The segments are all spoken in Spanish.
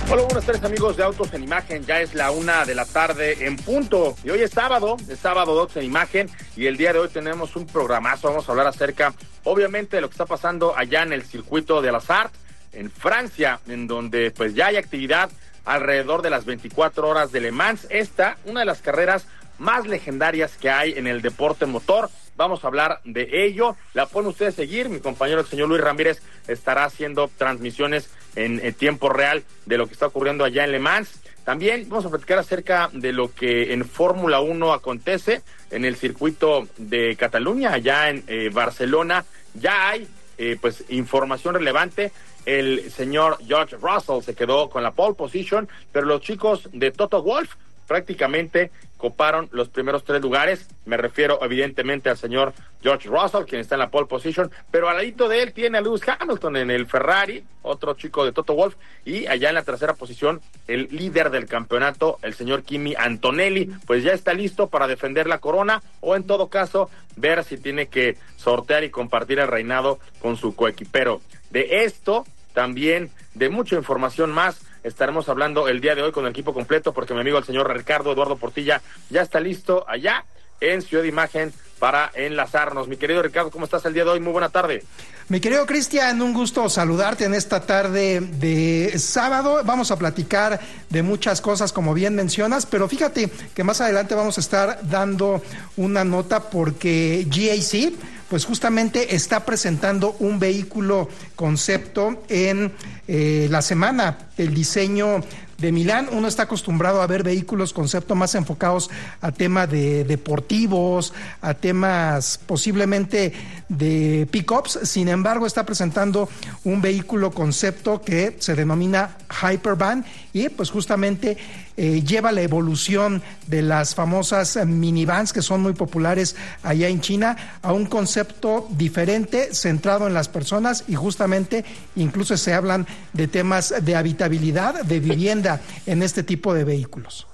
Hola, buenas tardes amigos de Autos en Imagen, ya es la 1:00 p.m. en punto, y hoy es sábado de Autos en Imagen, y el día de hoy tenemos un programazo. Vamos a hablar acerca, obviamente, de lo que está pasando allá en el circuito de las Arts, en Francia, en donde pues ya hay actividad alrededor de las 24 horas de Le Mans, una de las carreras más legendarias que hay en el deporte motor. Vamos a hablar de ello. La pueden ustedes seguir. Mi compañero, el señor Luis Ramírez, estará haciendo transmisiones en tiempo real de lo que está ocurriendo allá en Le Mans. También vamos a platicar acerca de lo que en Fórmula 1 acontece en el circuito de Cataluña, allá en Barcelona. Ya hay pues información relevante. El señor George Russell se quedó con la pole position, pero los chicos de Toto Wolff prácticamente coparon los primeros 3 lugares. Me refiero evidentemente al señor George Russell, quien está en la pole position, pero al ladito de él tiene a Lewis Hamilton en el Ferrari, otro chico de Toto Wolff, y allá en la tercera posición el líder del campeonato, el señor Kimi Antonelli, pues ya está listo para defender la corona, o en todo caso ver si tiene que sortear y compartir el reinado con su coequipero. De esto, también de mucha información más, estaremos hablando el día de hoy con el equipo completo, porque mi amigo el señor Ricardo Eduardo Portilla ya está listo allá en Ciudad de Imagen para enlazarnos. Mi querido Ricardo, ¿cómo estás el día de hoy? Muy buena tarde. Mi querido Cristian, un gusto saludarte en esta tarde de sábado. Vamos a platicar de muchas cosas, como bien mencionas, pero fíjate que más adelante vamos a estar dando una nota porque GAC pues justamente está presentando un vehículo concepto en la semana del diseño de Milán. Uno está acostumbrado a ver vehículos concepto más enfocados a temas de deportivos, a temas posiblemente de pickups. Sin embargo, está presentando un vehículo concepto que se denomina Hypervan y pues justamente lleva la evolución de las famosas minivans que son muy populares allá en China a un concepto diferente, centrado en las personas, y justamente incluso se hablan de temas de habitabilidad, de vivienda en este tipo de vehículos.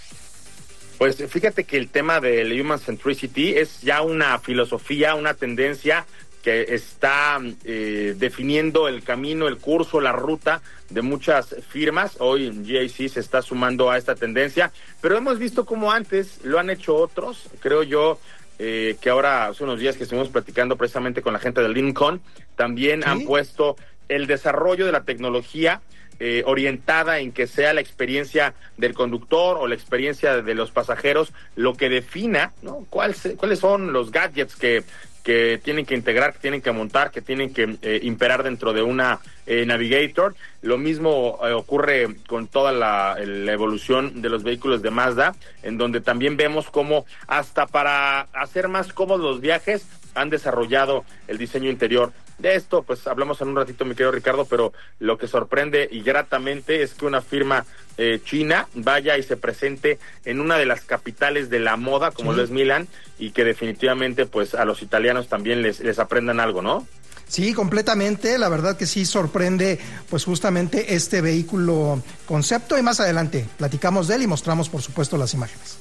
Pues fíjate que el tema del Human Centricity es ya una filosofía, una tendencia que está definiendo el camino, el curso, la ruta de muchas firmas. Hoy GAC se está sumando a esta tendencia, pero hemos visto cómo antes lo han hecho otros. Creo yo que ahora, hace unos días que estuvimos platicando precisamente con la gente de Lincoln, también ¿sí? Han puesto el desarrollo de la tecnología orientada en que sea la experiencia del conductor o la experiencia de los pasajeros lo que defina, ¿no? ¿Cuáles son los gadgets que tienen que integrar, que tienen que montar, que tienen que imperar dentro de una Navigator? Lo mismo ocurre con toda la evolución de los vehículos de Mazda, en donde también vemos cómo hasta para hacer más cómodos los viajes han desarrollado el diseño interior. De esto pues hablamos en un ratito, mi querido Ricardo, pero lo que sorprende y gratamente es que una firma china vaya y se presente en una de las capitales de la moda, como lo es Milán, y que definitivamente pues a los italianos también les aprendan algo, ¿no? Sí, completamente, la verdad que sí sorprende pues justamente este vehículo concepto, y más adelante platicamos de él y mostramos por supuesto las imágenes.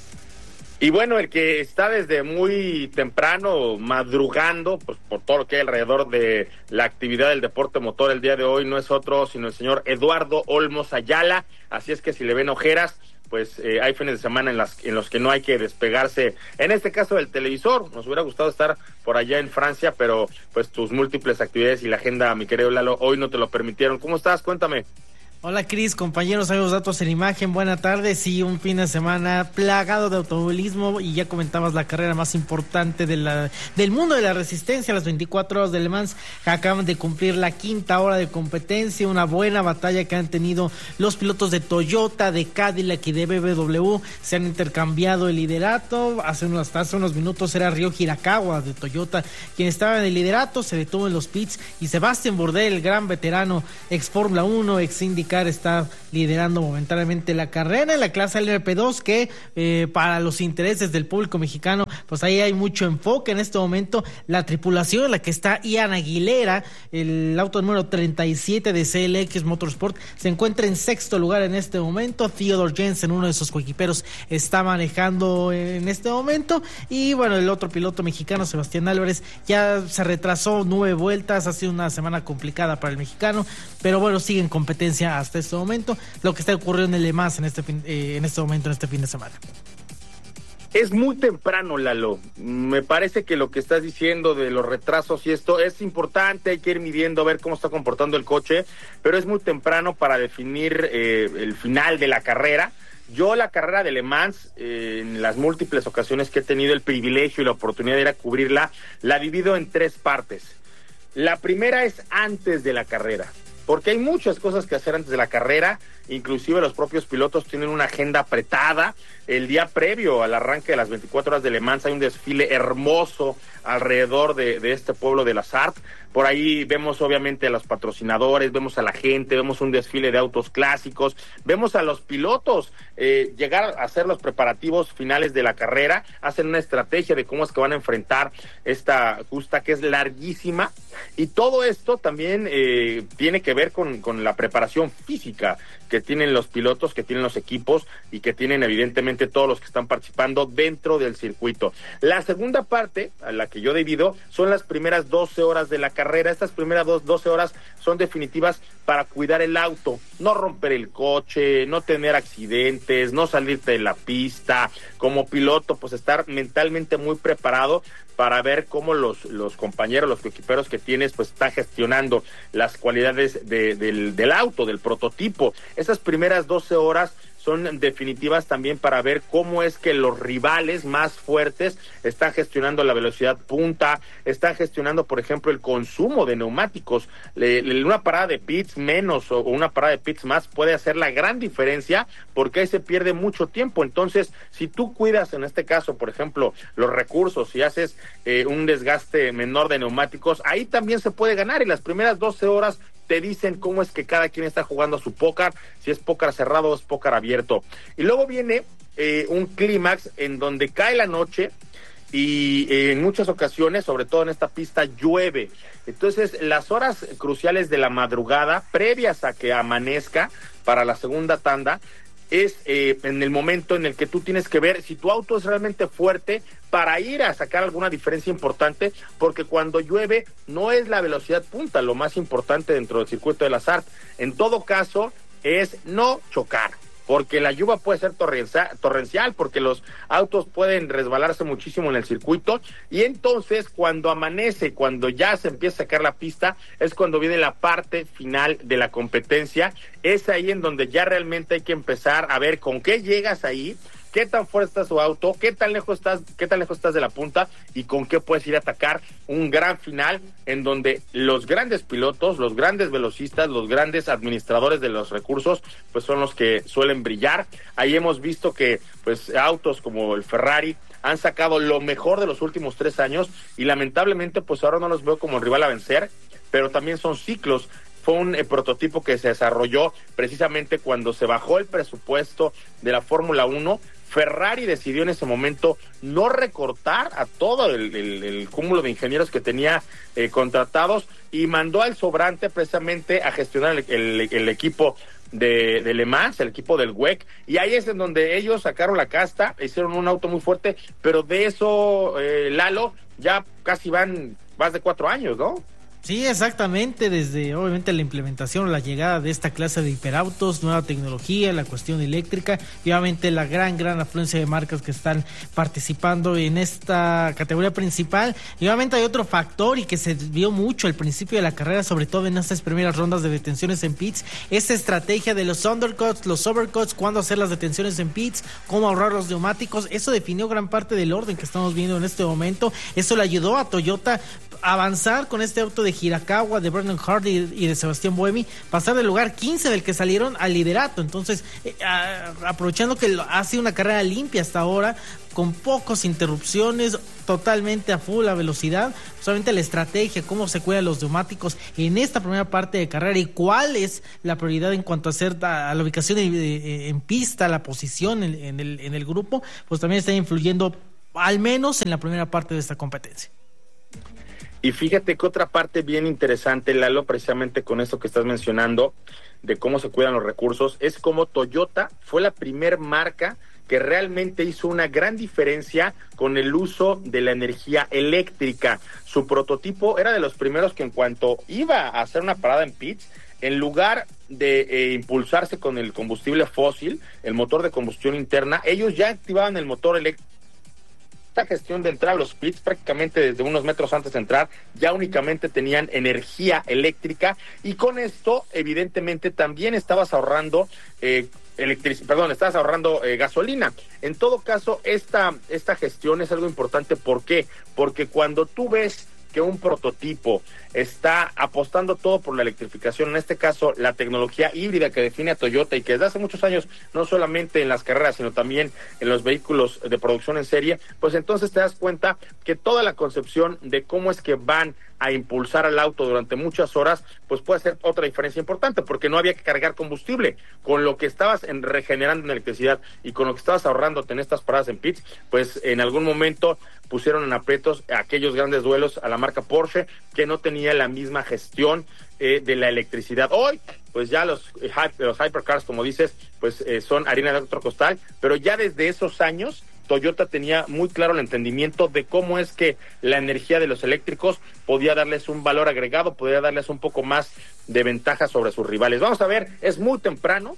Y bueno, el que está desde muy temprano madrugando, pues por todo lo que hay alrededor de la actividad del deporte motor el día de hoy, no es otro sino el señor Eduardo Olmos Ayala. Así es que si le ven ojeras, pues hay fines de semana en los que no hay que despegarse, en este caso del televisor. Nos hubiera gustado estar por allá en Francia, pero pues tus múltiples actividades y la agenda, mi querido Lalo, hoy no te lo permitieron. ¿Cómo estás? Cuéntame. Hola Cris, compañeros, amigos de Autos en Imagen, buena tarde. Sí, un fin de semana plagado de automovilismo, y ya comentabas la carrera más importante del mundo de la resistencia, las 24 horas de Le Mans, que acaban de cumplir la 5ª hora de competencia. Una buena batalla que han tenido los pilotos de Toyota, de Cadillac y de BMW. Se han intercambiado el liderato. Hasta hace unos minutos era Ryo Hirakawa de Toyota quien estaba en el liderato, se detuvo en los pits, y Sebastián Bourdais, el gran veterano, ex Fórmula 1, ex IndyCar, está liderando momentáneamente la carrera en la clase LMP2, que para los intereses del público mexicano, pues ahí hay mucho enfoque en este momento. La tripulación en la que está Ian Aguilera, el auto número 37 de CLX Motorsport, se encuentra en 6º lugar en este momento. Theodore Jensen, uno de sus coequiperos, está manejando en este momento, y bueno, el otro piloto mexicano, Sebastián Álvarez, ya se retrasó 9 vueltas. Ha sido una semana complicada para el mexicano, pero bueno, sigue en competencia hasta este momento, lo que está ocurriendo en Le Mans en este momento, en este fin de semana. Es muy temprano, Lalo. Me parece que lo que estás diciendo de los retrasos y esto es importante, hay que ir midiendo, a ver cómo está comportando el coche, pero es muy temprano para definir el final de la carrera. Yo la carrera de Le Mans, en las múltiples ocasiones que he tenido el privilegio y la oportunidad de ir a cubrirla, la divido en 3 partes. La primera es antes de la carrera, porque hay muchas cosas que hacer antes de la carrera, inclusive los propios pilotos tienen una agenda apretada. El día previo al arranque de las 24 horas de Le Mans hay un desfile hermoso alrededor de este pueblo de las Arts. Por ahí vemos obviamente a los patrocinadores, vemos a la gente, vemos un desfile de autos clásicos, vemos a los pilotos llegar a hacer los preparativos finales de la carrera, hacen una estrategia de cómo es que van a enfrentar esta justa que es larguísima, y todo esto también tiene que ver con la preparación física que tienen los pilotos, que tienen los equipos y que tienen evidentemente todos los que están participando dentro del circuito. La segunda parte, a la que yo divido, son las primeras 12 horas de la carrera. Estas primeras 12 horas son definitivas para cuidar el auto, no romper el coche, no tener accidentes, no salirte de la pista. Como piloto, pues estar mentalmente muy preparado para ver cómo los compañeros, los coequiperos que tienes, pues están gestionando las cualidades del auto, del prototipo. Esas primeras 12 horas son definitivas también para ver cómo es que los rivales más fuertes están gestionando la velocidad punta, están gestionando, por ejemplo, el consumo de neumáticos. Una parada de pits menos o una parada de pits más puede hacer la gran diferencia, porque ahí se pierde mucho tiempo. Entonces, si tú cuidas, en este caso, por ejemplo, los recursos y haces un desgaste menor de neumáticos, ahí también se puede ganar. Y las primeras 12 horas te dicen cómo es que cada quien está jugando a su póker, si es póker cerrado o es póker abierto. Y luego viene un clímax en donde cae la noche y en muchas ocasiones, sobre todo en esta pista, llueve. Entonces, las horas cruciales de la madrugada, previas a que amanezca para la segunda tanda, es en el momento en el que tú tienes que ver si tu auto es realmente fuerte para ir a sacar alguna diferencia importante, porque cuando llueve no es la velocidad punta lo más importante dentro del circuito de las Arts. En todo caso, es no chocar, porque la lluvia puede ser torrencial, porque los autos pueden resbalarse muchísimo en el circuito, y entonces cuando amanece, cuando ya se empieza a sacar la pista, es cuando viene la parte final de la competencia. Es ahí en donde ya realmente hay que empezar a ver con qué llegas ahí, qué tan fuerte está su auto, qué tan lejos estás de la punta y con qué puedes ir a atacar un gran final en donde los grandes pilotos, los grandes velocistas, los grandes administradores de los recursos, pues son los que suelen brillar. Ahí hemos visto que pues autos como el Ferrari han sacado lo mejor de los últimos 3 años y lamentablemente pues ahora no los veo como el rival a vencer, pero también son ciclos. Fue un prototipo que se desarrolló precisamente cuando se bajó el presupuesto de la Fórmula 1. Ferrari decidió en ese momento no recortar a todo el cúmulo de ingenieros que tenía contratados y mandó al sobrante precisamente a gestionar el equipo de Le Mans, el equipo del WEC, y ahí es en donde ellos sacaron la casta, hicieron un auto muy fuerte, pero de eso, Lalo, ya casi van más de 4 años, ¿no? Sí, exactamente, desde obviamente la implementación o la llegada de esta clase de hiperautos, nueva tecnología, la cuestión eléctrica y obviamente la gran afluencia de marcas que están participando en esta categoría principal. Y obviamente hay otro factor y que se vio mucho al principio de la carrera, sobre todo en estas primeras rondas de detenciones en pits, esta estrategia de los undercuts, los overcuts, cuándo hacer las detenciones en pits, cómo ahorrar los neumáticos. Eso definió gran parte del orden que estamos viendo en este momento. Eso le ayudó a Toyota avanzar con este auto de Hirakawa, de Brendan Hardy y de Sebastián Buemi, pasar del lugar 15 del que salieron al liderato. Entonces, aprovechando que ha sido una carrera limpia hasta ahora, con pocas interrupciones, totalmente a full a velocidad, solamente la estrategia, cómo se cuidan los neumáticos en esta primera parte de carrera y cuál es la prioridad en cuanto a hacer a la ubicación en pista, la posición en el grupo, pues también está influyendo al menos en la primera parte de esta competencia. Y fíjate que otra parte bien interesante, Lalo, precisamente con esto que estás mencionando, de cómo se cuidan los recursos, es como Toyota fue la primer marca que realmente hizo una gran diferencia con el uso de la energía eléctrica. Su prototipo era de los primeros que en cuanto iba a hacer una parada en pits, en lugar de impulsarse con el combustible fósil, el motor de combustión interna, ellos ya activaban el motor eléctrico. Esta gestión de entrar a los pits prácticamente desde unos metros antes de entrar, ya únicamente tenían energía eléctrica, y con esto evidentemente también estabas ahorrando gasolina. En todo caso, esta gestión es algo importante. ¿Por qué? Porque cuando tú ves que un prototipo está apostando todo por la electrificación, en este caso la tecnología híbrida que define a Toyota, y que desde hace muchos años, no solamente en las carreras, sino también en los vehículos de producción en serie, pues entonces te das cuenta que toda la concepción de cómo es que van a impulsar al auto durante muchas horas, pues puede ser otra diferencia importante, porque no había que cargar combustible. Con lo que estabas regenerando en electricidad y con lo que estabas ahorrándote en estas paradas en pits, pues en algún momento pusieron en aprietos aquellos grandes duelos a la marca Porsche, que no tenía la misma gestión de la electricidad. Hoy, pues ya los hypercars, como dices, pues son harina de otro costal, pero ya desde esos años Toyota tenía muy claro el entendimiento de cómo es que la energía de los eléctricos podía darles un valor agregado, podía darles un poco más de ventaja sobre sus rivales. Vamos a ver, es muy temprano,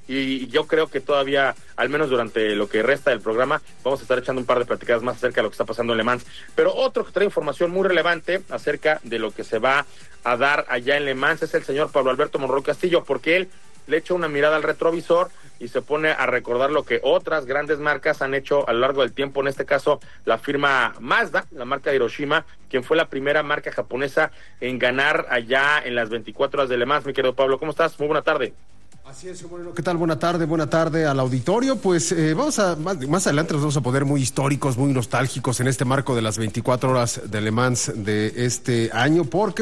y yo creo que todavía, al menos durante lo que resta del programa, vamos a estar echando un par de platicadas más acerca de lo que está pasando en Le Mans. Pero otro que trae información muy relevante acerca de lo que se va a dar allá en Le Mans es el señor Pablo Alberto Monroy Castillo, porque él le echa una mirada al retrovisor y se pone a recordar lo que otras grandes marcas han hecho a lo largo del tiempo, en este caso la firma Mazda, la marca de Hiroshima, quien fue la primera marca japonesa en ganar allá en las 24 horas de Le Mans. Mi querido Pablo, ¿cómo estás? Muy buena tarde. Así es, Moreno. ¿Qué tal? Buena tarde al auditorio. Pues más adelante nos vamos a poner muy históricos, muy nostálgicos en este marco de las 24 horas de Le Mans de este año, porque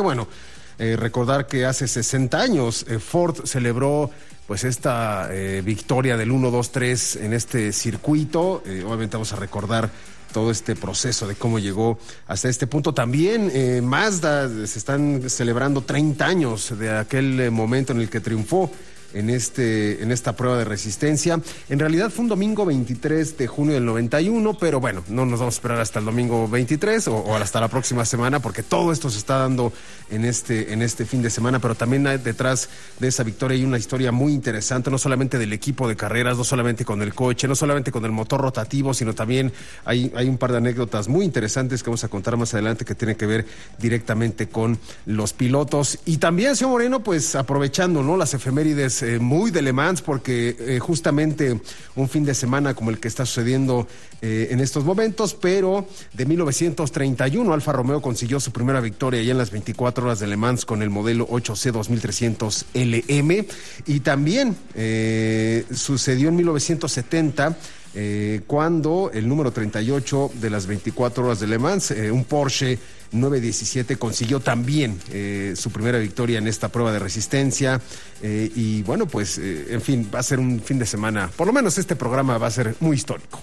recordar que hace 60 años Ford celebró pues esta victoria del 1-2-3 en este circuito. Obviamente vamos a recordar todo este proceso de cómo llegó hasta este punto. También Mazda, se están celebrando 30 años de aquel momento en el que triunfó en esta prueba de resistencia. En realidad fue un domingo 23 de junio del 91, pero bueno, no nos vamos a esperar hasta el domingo 23 o hasta la próxima semana, porque todo esto se está dando en este fin de semana. Pero también detrás de esa victoria hay una historia muy interesante, no solamente del equipo de carreras, no solamente con el coche, no solamente con el motor rotativo, sino también hay un par de anécdotas muy interesantes que vamos a contar más adelante, que tienen que ver directamente con los pilotos. Y también, señor Moreno, pues aprovechando, ¿no?, las efemérides muy de Le Mans, porque justamente un fin de semana como el que está sucediendo en estos momentos, pero de 1931 Alfa Romeo consiguió su primera victoria ya en las 24 horas de Le Mans con el modelo 8C 2300 LM, y también sucedió en 1970 cuando el número 38 de las 24 horas de Le Mans, un Porsche 917, consiguió también su primera victoria en esta prueba de resistencia. Y bueno, pues en fin, va a ser un fin de semana, por lo menos este programa va a ser muy histórico.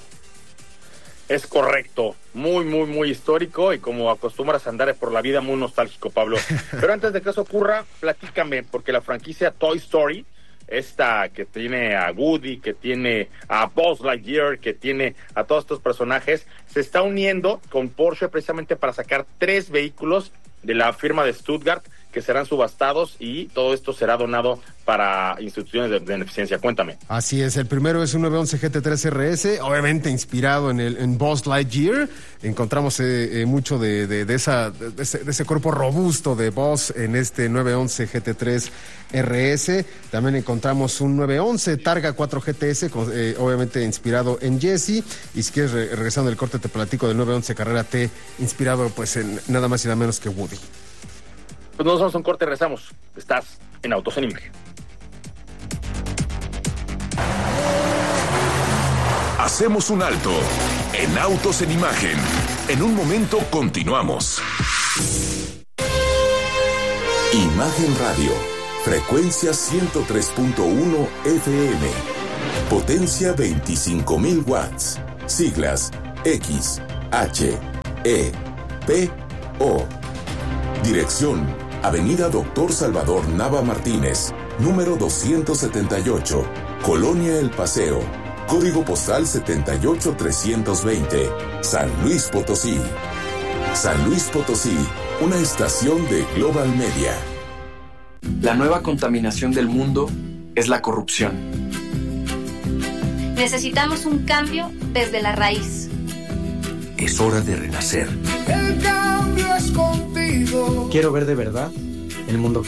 Es correcto, muy histórico, y como acostumbras a andar por la vida, muy nostálgico, Pablo. Pero antes de que eso ocurra, platícame, porque la franquicia Toy Story, esta que tiene a Woody, que tiene a Buzz Lightyear, que tiene a todos estos personajes, se está uniendo con Porsche precisamente para sacar 3 vehículos de la firma de Stuttgart que serán subastados, y todo esto será donado para instituciones de beneficencia. Cuéntame. Así es, el primero es un 911 GT3 RS, obviamente inspirado en Buzz Lightyear. Encontramos mucho de ese cuerpo robusto de Buzz en este 911 GT3 RS. También encontramos un 911 Targa 4 GTS, obviamente inspirado en Jesse. Y si quieres, regresando del corte, te platico del 911 Carrera T, inspirado pues en nada más y nada menos que Woody. Pues nos vamos a un corte y regresamos. Estás en Autos en Imagen. Hacemos un alto en Autos en Imagen. En un momento continuamos. Imagen Radio, frecuencia 103.1 FM, potencia 25,000 watts, siglas X, H, E, P, O. Dirección: Avenida Doctor Salvador Nava Martínez, número 278, Colonia El Paseo, código postal 78320, San Luis Potosí. San Luis Potosí, una estación de Global Media. La nueva contaminación del mundo es la corrupción. Necesitamos un cambio desde la raíz. Es hora de renacer. El cambio es contigo. Quiero ver de verdad el mundo cambiar.